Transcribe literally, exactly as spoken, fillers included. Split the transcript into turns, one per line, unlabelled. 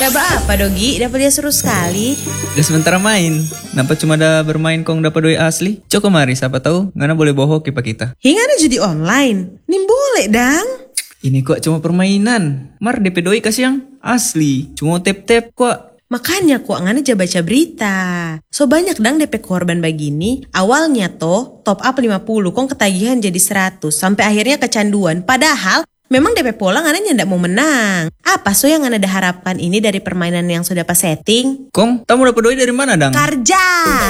Coba apa Dogi? Dapat dia seru sekali.
Udah sementara main. Nampak cuma ada bermain kong dapat doi asli. Coba mari siapa tahu ngana boleh bohong kipa kita.
Hingga ada judi online. Nih boleh dang.
Ini kok cuma permainan. Mar D P doi kasih yang asli. Cuma tap-tap kok.
Makanya kok ngana aja baca berita. So banyak dang D P korban begini. Awalnya toh top up lima puluh kong ketagihan jadi seratus. Sampai akhirnya kecanduan. Padahal memang D P pola ngana ndak mau menang. Apa so yang ngana ada harapkan ini dari permainan yang sudah pas setting?
Kong, kamu dapat doi dari mana dang?
Karja.